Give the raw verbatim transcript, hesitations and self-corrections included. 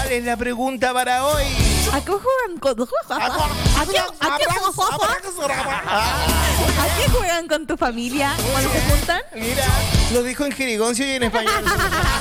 ¿Cuál es la pregunta para hoy? ¿A qué juegan con tu ¿A qué, a qué, ¿A qué juegan con tu familia cuando se juntan? Mira, lo dijo en jerigoncio y en español.